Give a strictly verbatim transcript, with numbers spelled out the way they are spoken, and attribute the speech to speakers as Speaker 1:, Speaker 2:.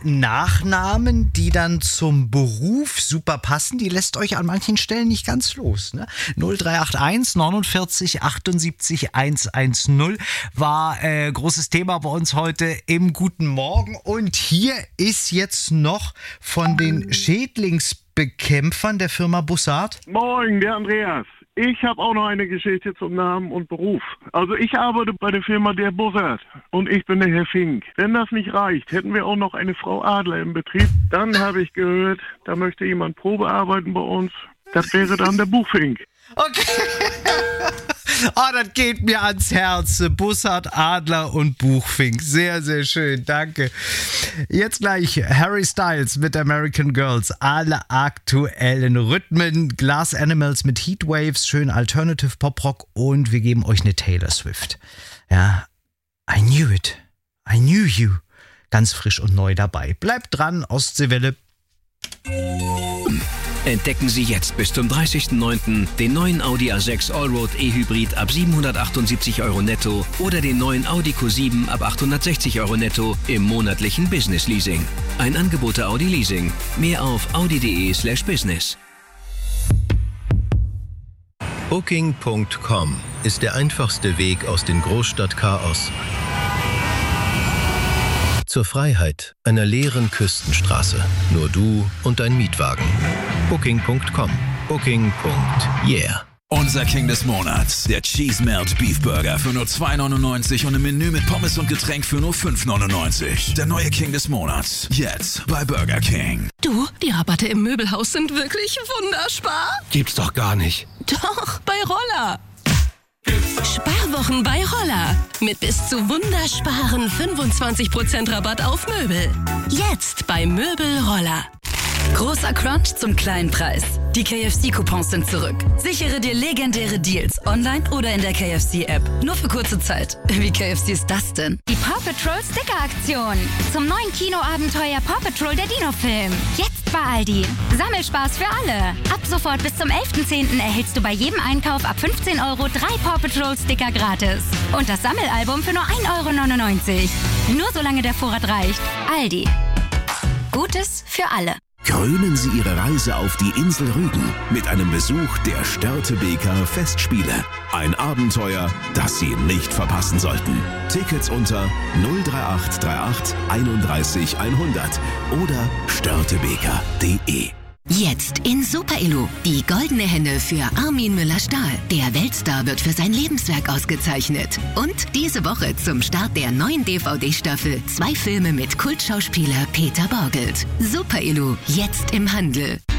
Speaker 1: Nachnamen, die dann zum Beruf super passen. Die lässt euch an manchen Stellen nicht ganz los. Ne? null drei acht eins neunundvierzig achtundsiebzig hundertzehn war äh, großes Thema bei uns heute im Guten Morgen. Und hier ist jetzt noch von den Schädlingsbekämpfern der Firma Bussard.
Speaker 2: Moin, der Andreas. Ich habe auch noch eine Geschichte zum Namen und Beruf. Also ich arbeite bei der Firma der Bussard und ich bin der Herr Fink. Wenn das nicht reicht, hätten wir auch noch eine Frau Adler im Betrieb. Dann habe ich gehört, da möchte jemand Probe arbeiten bei uns. Das wäre dann der Buchfink.
Speaker 1: Okay. Oh, das geht mir ans Herz. Bussard, Adler und Buchfink. Sehr, sehr schön. Danke. Jetzt gleich Harry Styles mit American Girls. Alle aktuellen Rhythmen. Glass Animals mit Heatwaves. Schön Alternative Pop Rock. Und wir geben euch eine Taylor Swift. Ja, I knew it. I knew you. Ganz frisch und neu dabei. Bleibt dran, Ostseewelle.
Speaker 3: Entdecken Sie jetzt bis zum dreißigsten neunten den neuen Audi A sechs Allroad E-Hybrid ab siebenhundertachtundsiebzig Euro netto oder den neuen Audi Q sieben ab achthundertsechzig Euro netto im monatlichen Business Leasing. Ein Angebot der Audi Leasing. Mehr auf audi.de slash business.
Speaker 4: Booking Punkt com ist der einfachste Weg aus dem Großstadtchaos zur Freiheit einer leeren Küstenstraße. Nur du und dein Mietwagen. Booking Punkt com. Booking. Yeah.
Speaker 5: Unser King des Monats, der Cheese Melt Beef Burger für nur zwei neunundneunzig und ein Menü mit Pommes und Getränk für nur fünf neunundneunzig. Der neue King des Monats, jetzt bei Burger King.
Speaker 6: Du, die Rabatte im Möbelhaus sind wirklich wunderspar.
Speaker 4: Gibt's doch gar nicht.
Speaker 6: Doch, bei Roller. Sparwochen bei Roller. Mit bis zu wundersparen fünfundzwanzig Prozent Rabatt auf Möbel. Jetzt bei Möbel Roller.
Speaker 7: Großer Crunch zum kleinen Preis. Die K F C-Coupons sind zurück. Sichere dir legendäre Deals online oder in der K F C-App. Nur für kurze Zeit. Wie K F C ist das denn?
Speaker 8: Die Paw Patrol Sticker-Aktion. Zum neuen Kinoabenteuer Paw Patrol der Dino-Film. Jetzt bei Aldi. Sammelspaß für alle. Ab sofort bis zum elften zehnten erhältst du bei jedem Einkauf ab fünfzehn Euro drei Paw Patrol Sticker gratis. Und das Sammelalbum für nur ein Euro neunundneunzig. Nur solange der Vorrat reicht. Aldi. Gutes für alle.
Speaker 3: Krönen Sie Ihre Reise auf die Insel Rügen mit einem Besuch der Störtebeker Festspiele. Ein Abenteuer, das Sie nicht verpassen sollten. Tickets unter null drei acht drei acht einunddreißig hundert oder störtebeker punkt de.
Speaker 6: Jetzt in Super Illu. Die goldene Henne für Armin Müller-Stahl. Der Weltstar wird für sein Lebenswerk ausgezeichnet. Und diese Woche zum Start der neuen D V D-Staffel zwei Filme mit Kultschauspieler Peter Borgelt. Super Illu, jetzt im Handel.